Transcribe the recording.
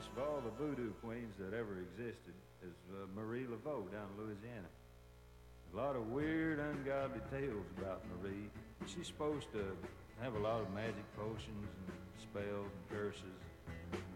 of all the voodoo queens that ever existed is Marie Laveau down in Louisiana. A lot of weird, ungodly tales about Marie. She's supposed to have a lot of magic potions and spells and curses.